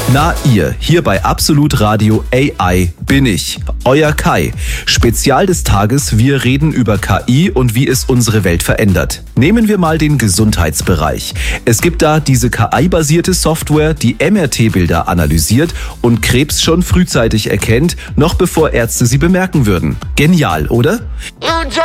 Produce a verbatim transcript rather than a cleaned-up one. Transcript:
Na ihr, hier bei Absolut Radio A I bin ich, euer Kai. Spezial des Tages, wir reden über K I und wie es unsere Welt verändert. Nehmen wir mal den Gesundheitsbereich. Es gibt da diese K I-basierte Software, die M R T-Bilder analysiert und Krebs schon frühzeitig erkennt, noch bevor Ärzte sie bemerken würden. Genial, oder?